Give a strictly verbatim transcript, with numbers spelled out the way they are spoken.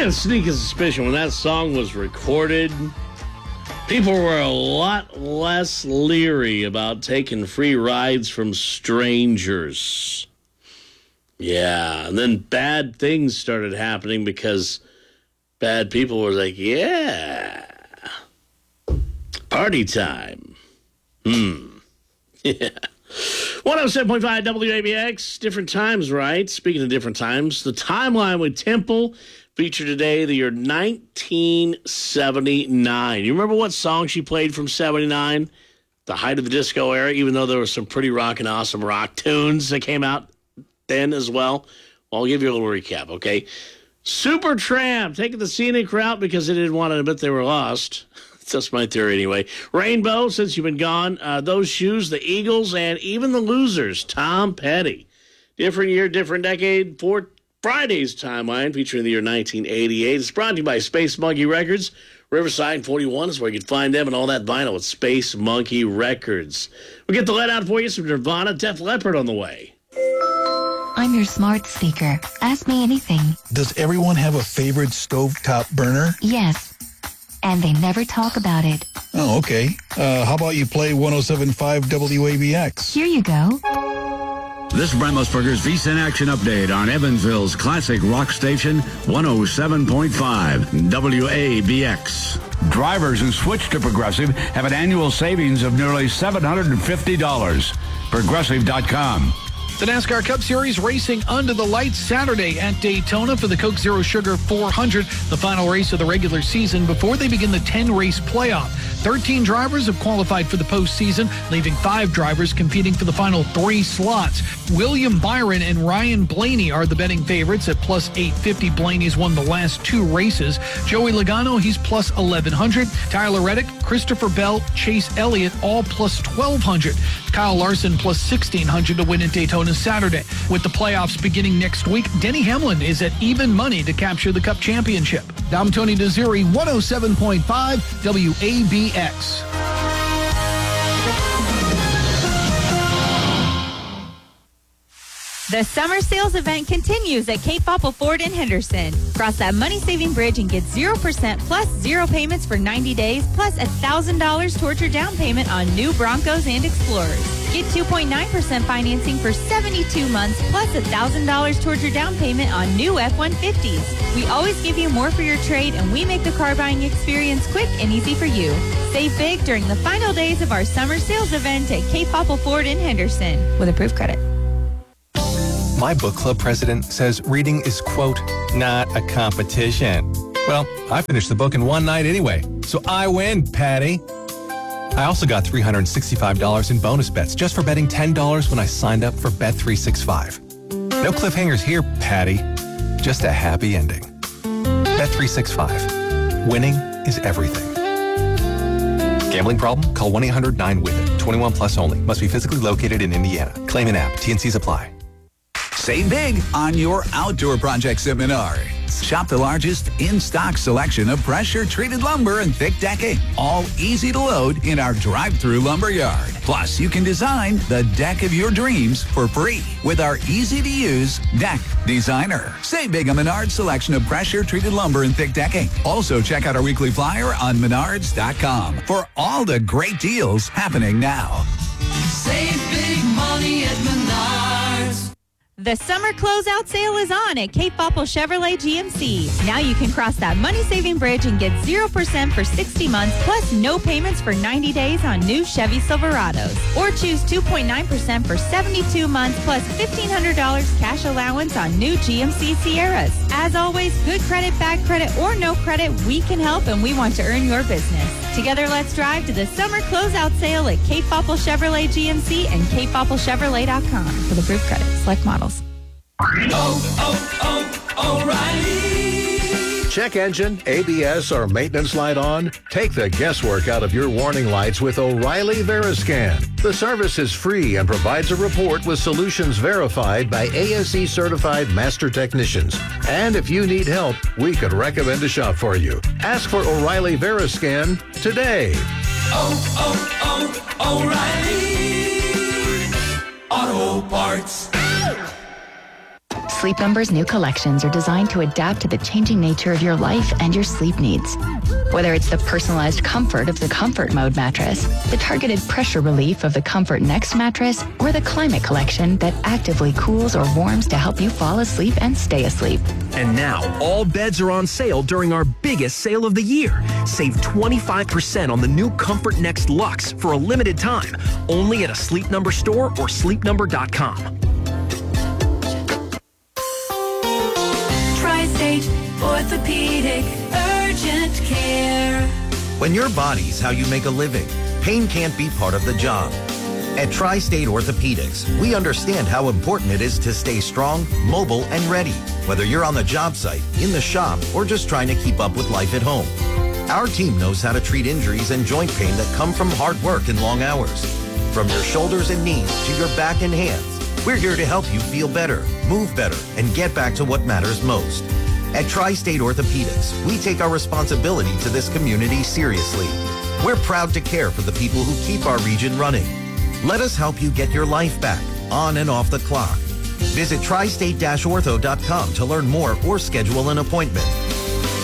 got a sneaking suspicion when that song was recorded, people were a lot less leery about taking free rides from strangers. Yeah, and then bad things started happening because bad people were like, yeah, party time. Hmm. Yeah. one oh seven point five W A B X, different times, right? Speaking of different times, the timeline with Temple featured today the year nineteen seventy-nine. You remember what song she played from seventy-nine? The height of the disco era, even though there were some pretty rockin' awesome rock tunes that came out then as well. Well, I'll give you a little recap, okay? Supertramp, taking the scenic route because they didn't want to admit they were lost. That's my theory anyway. Rainbow, Since You've Been Gone, uh, Those Shoes, the Eagles, and even the Losers, Tom Petty. Different year, different decade for Friday's timeline featuring the year nineteen eighty-eight. It's brought to you by Space Monkey Records. Riverside forty-one is where you can find them and all that vinyl at Space Monkey Records. We get the let out for you, some Nirvana, Def Leppard on the way. I'm your smart speaker. Ask me anything. Does everyone have a favorite stovetop burner? Yes. And they never talk about it. Oh, okay. Uh, how about you play one oh seven point five W A B X? Here you go. This is Brent Musburger's V S I N Action Update on Evansville's classic rock station, one oh seven point five W A B X. Drivers who switch to Progressive have an annual savings of nearly seven hundred fifty dollars. Progressive dot com. The NASCAR Cup Series racing under the lights Saturday at Daytona for the Coke Zero Sugar four hundred, the final race of the regular season before they begin the ten-race playoff. thirteen drivers have qualified for the postseason, leaving five drivers competing for the final three slots. William Byron and Ryan Blaney are the betting favorites at plus eight fifty. Blaney's won the last two races. Joey Logano, he's plus eleven hundred. Tyler Reddick, Christopher Bell, Chase Elliott, all plus twelve hundred. Kyle Larson plus sixteen hundred to win at Daytona Saturday. With the playoffs beginning next week, Denny Hamlin is at even money to capture the Cup championship. Dom Tony Desiri, one oh seven point five W A B X. The summer sales event continues at Cape Popple Ford in Henderson. Cross that money-saving bridge and get zero percent plus zero payments for ninety days, plus one thousand dollars towards your down payment on new Broncos and Explorers. Get two point nine percent financing for seventy-two months, plus one thousand dollars towards your down payment on new F one fifties. We always give you more for your trade, and we make the car buying experience quick and easy for you. Save big during the final days of our summer sales event at Cape Popple Ford in Henderson with approved credit. My book club president says reading is, quote, not a competition. Well, I finished the book in one night anyway, so I win, Patty. I also got three hundred sixty-five dollars in bonus bets just for betting ten dollars when I signed up for Bet three sixty-five. No cliffhangers here, Patty. Just a happy ending. Bet three sixty-five. Winning is everything. Gambling problem? Call one eight hundred nine with it. twenty-one plus only. Must be physically located in Indiana. Claim an app. T N Cs apply. Save big on your outdoor projects at Menards. Shop the largest in-stock selection of pressure-treated lumber and thick decking, all easy to load in our drive-through lumber yard. Plus, you can design the deck of your dreams for free with our easy-to-use Deck Designer. Save big on Menards' selection of pressure-treated lumber and thick decking. Also, check out our weekly flyer on menards dot com for all the great deals happening now. Save big money at Menards. The summer closeout sale is on at Cape Popple Chevrolet G M C. Now you can cross that money-saving bridge and get zero percent for sixty months, plus no payments for ninety days on new Chevy Silverados. Or choose two point nine percent for seventy-two months, plus fifteen hundred dollars cash allowance on new G M C Sierras. As always, good credit, bad credit, or no credit, we can help, and we want to earn your business. Together, let's drive to the summer closeout sale at Cape Popple Chevrolet G M C and cape popple chevrolet dot com for the proof credit. Select models. Oh, oh, oh, O'Reilly. Check engine, A B S, or maintenance light on? Take the guesswork out of your warning lights with O'Reilly Veriscan. The service is free and provides a report with solutions verified by A S E certified master technicians. And if you need help, we could recommend a shop for you. Ask for O'Reilly Veriscan today. Oh, oh, oh, O'Reilly Auto Parts. Sleep Number's new collections are designed to adapt to the changing nature of your life and your sleep needs. Whether it's the personalized comfort of the Comfort Mode mattress, the targeted pressure relief of the Comfort Next mattress, or the Climate Collection that actively cools or warms to help you fall asleep and stay asleep. And now, all beds are on sale during our biggest sale of the year. Save twenty-five percent on the new Comfort Next Luxe for a limited time, only at a Sleep Number store or sleep number dot com. Tri-State Orthopedic Urgent Care. When your body's how you make a living, pain can't be part of the job. At Tri-State Orthopedics, we understand how important it is to stay strong, mobile, and ready, whether you're on the job site, in the shop, or just trying to keep up with life at home. Our team knows how to treat injuries and joint pain that come from hard work and long hours. From your shoulders and knees to your back and hands, we're here to help you feel better, move better, and get back to what matters most. At Tri-State Orthopedics, we take our responsibility to this community seriously. We're proud to care for the people who keep our region running. Let us help you get your life back, on and off the clock. Visit tri state dash ortho dot com to learn more or schedule an appointment.